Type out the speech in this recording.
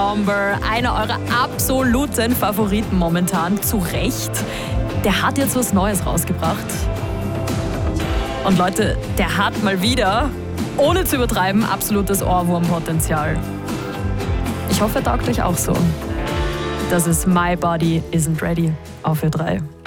Bomber, einer eurer absoluten Favoriten momentan, zu Recht. Der hat jetzt was Neues rausgebracht. Und Leute, der hat mal wieder, ohne zu übertreiben, absolutes Ohrwurmpotenzial. Ich hoffe, er taugt euch auch so. Das ist My Body Isn't Ready auf Ö3.